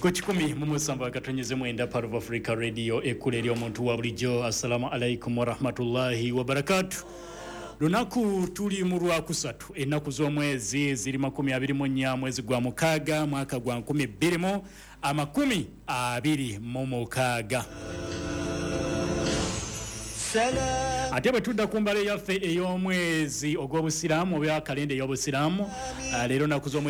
Kuchikumi mumusamba wakatonyeze mwenda part of Africa Radio ekuleli omuntu wa bulijjo. Assalamu alaikum wa rahmatullahi wa barakatuh. Lunaku tuli mu Lwakusatu ennaku z'omwezi ziri 24 mwezi gwa mukaaga mwaka gwa 2026. Ate bwe tudda ku mbale yaffe ey'omwezi ogw'Obusiraamu oba kalenda ey'Obusiraamu leero naku